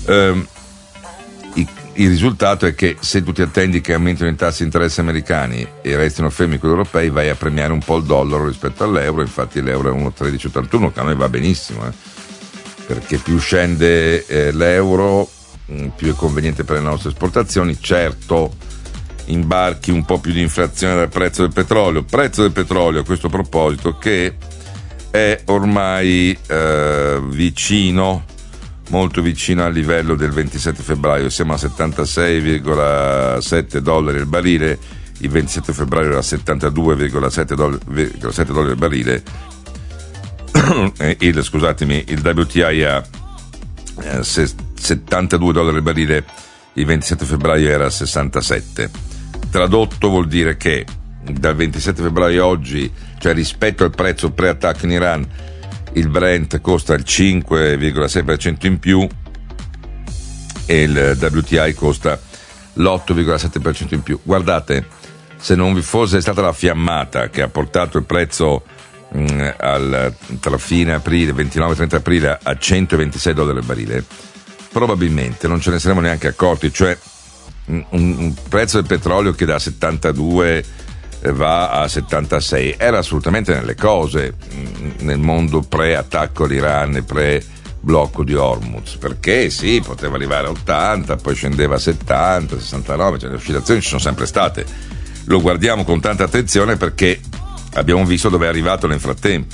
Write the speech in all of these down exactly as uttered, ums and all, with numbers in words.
Eh, i, il risultato è che se tu ti attendi che aumentino i tassi di interesse americani e restino fermi quelli europei, vai a premiare un po' il dollaro rispetto all'euro. Infatti l'euro è uno virgola tredici ottantuno, che a noi va benissimo, eh, perché più scende eh, l'euro, mh, più è conveniente per le nostre esportazioni. Certo, imbarchi un po' più di inflazione dal prezzo del petrolio. Prezzo del petrolio, a questo proposito, che è ormai eh, vicino, molto vicino al livello del ventisette febbraio. Siamo a settantasei virgola sette dollari al barile, il ventisette febbraio era settantadue virgola sette dollari al barile. il, scusatemi, il W T I a eh, settantadue dollari al barile, il ventisette febbraio era sessantasette. Tradotto vuol dire che dal ventisette febbraio a oggi, cioè rispetto al prezzo pre-attacco in Iran, il Brent costa il cinque virgola sei per cento in più e il W T I costa l'otto virgola sette per cento in più. Guardate, se non vi fosse stata la fiammata che ha portato il prezzo mh, al, tra fine aprile, ventinove e trenta aprile, a centoventisei dollari al barile, probabilmente non ce ne saremmo neanche accorti. Cioè un, un prezzo del petrolio che da settantadue va a settantasei era assolutamente nelle cose nel mondo pre-attacco all'Iran e pre-blocco di Hormuz, perché sì, poteva arrivare a ottanta, poi scendeva a settanta, sessantanove, cioè le oscillazioni ci sono sempre state. Lo guardiamo con tanta attenzione perché abbiamo visto dove è arrivato nel frattempo.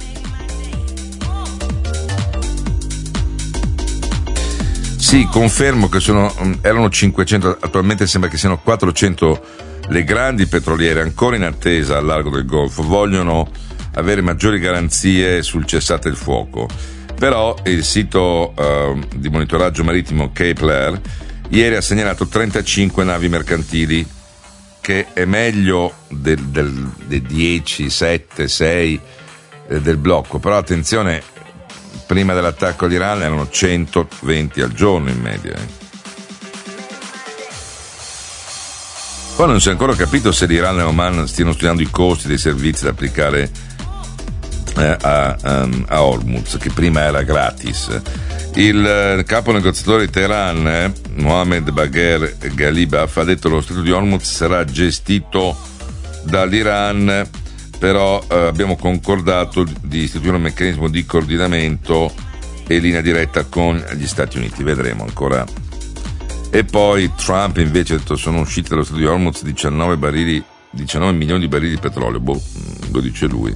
Sì, confermo che sono, erano cinquecento, attualmente sembra che siano quattrocento le grandi petroliere ancora in attesa al largo del Golfo. Vogliono avere maggiori garanzie sul cessate il fuoco. Però il sito uh, di monitoraggio marittimo Kepler ieri ha segnalato trentacinque navi mercantili, che è meglio del, del, del dieci, sette, sei eh, del blocco. Però attenzione, prima dell'attacco all'Iran erano centoventi al giorno in media. Eh. Poi non si è ancora capito se l'Iran e Oman stiano studiando i costi dei servizi da applicare eh, a, um, a Hormuz, che prima era gratis. Il eh, capo negoziatore di Teheran, eh, Mohammed Bagher Ghalibaf, ha detto che lo stretto di Hormuz sarà gestito dall'Iran, però eh, abbiamo concordato di istituire un meccanismo di coordinamento e linea diretta con gli Stati Uniti. Vedremo ancora. E poi Trump invece ha detto: sono usciti dallo stretto di Hormuz diciannove barili, diciannove milioni di barili di petrolio. Boh, lo dice lui.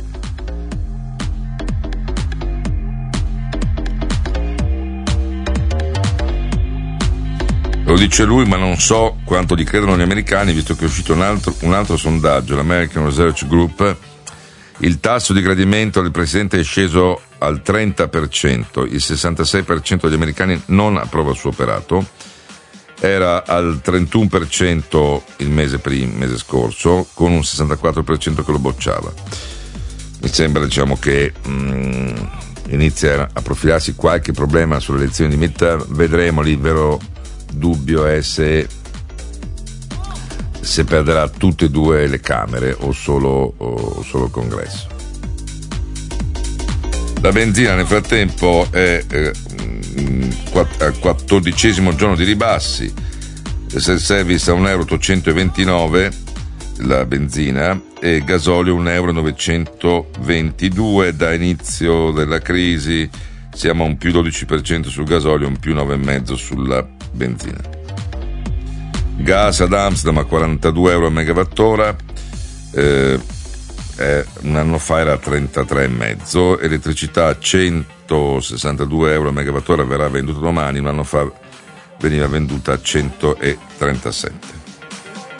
Lo dice lui, ma non so quanto gli credono gli americani, visto che è uscito un altro, un altro sondaggio, l'American Research Group. Il tasso di gradimento del presidente è sceso al trenta per cento, il sessantasei per cento degli americani non approva il suo operato, era al trentuno per cento il mese prima, il mese scorso, con un sessantaquattro per cento che lo bocciava. Mi sembra, diciamo, che mh, inizia a profilarsi qualche problema sulle elezioni di midterm. Vedremo. Lì il vero dubbio è se se perderà tutte e due le Camere o solo, o solo il Congresso. La benzina nel frattempo è eh, al quattordicesimo giorno di ribassi, self-service a un euro ottocentoventinove la benzina e gasolio un euro novecentoventidue. Da inizio della crisi siamo a un più dodici per cento sul gasolio, un più nove virgola cinque sulla benzina. Gas ad Amsterdam a quarantadue euro a megawattora, eh, eh, un anno fa era a trentatré virgola cinque. Elettricità a centosessantadue euro a megawattora, verrà venduta domani, un anno fa veniva venduta a centotrentasette.